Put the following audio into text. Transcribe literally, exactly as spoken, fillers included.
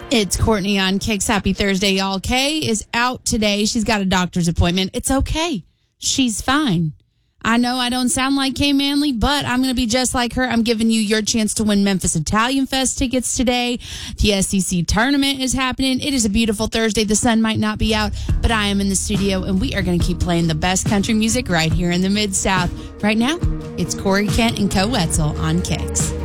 It's Courtney on Kicks. Happy Thursday, y'all. Kay is out today. She's got a doctor's appointment. It's okay. She's fine. I know I don't sound like Kay Manley, but I'm going to be just like her. I'm giving you your chance to win Memphis Italian Fest tickets today. The S E C tournament is happening. It is a beautiful Thursday. The sun might not be out, but I am in the studio, and we are going to keep playing the best country music right here in the Mid-South. Right now, it's Corey Kent and Co Wetzel on Kicks.